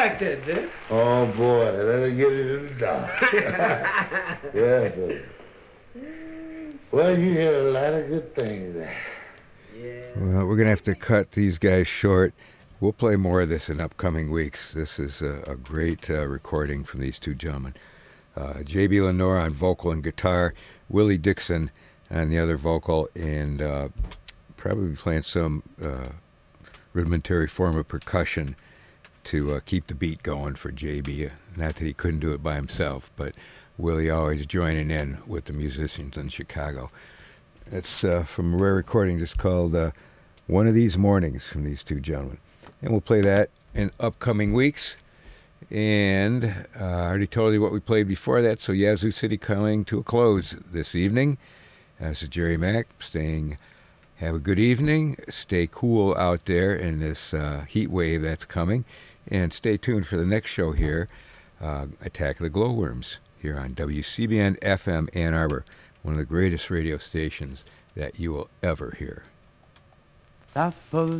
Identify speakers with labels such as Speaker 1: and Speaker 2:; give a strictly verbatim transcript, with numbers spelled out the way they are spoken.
Speaker 1: like that, Dick.
Speaker 2: Oh, boy, let her get it in the dark. Yeah, baby. Well, you hear a lot of good things there.
Speaker 3: Yeah. Well, we're going to have to cut these guys short. We'll play more of this in upcoming weeks. This is a, a great uh, recording from these two gentlemen. Uh, J B. Lenore on vocal and guitar, Willie Dixon on the other vocal, and uh, probably playing some uh, rudimentary form of percussion to uh, keep the beat going for J B. Not that he couldn't do it by himself, but Willie always joining in with the musicians in Chicago. It's uh, from a rare recording just called uh, One of These Mornings from these two gentlemen. And we'll play that in upcoming weeks. And uh, I already told you what we played before that, so Yazoo City coming to a close this evening. This is Jerry Mack saying, have a good evening, stay cool out there in this uh, heat wave that's coming, and stay tuned for the next show here, uh, Attack of the Glowworms, here on W C B N F M Ann Arbor, one of the greatest radio stations that you will ever hear.
Speaker 4: Gospel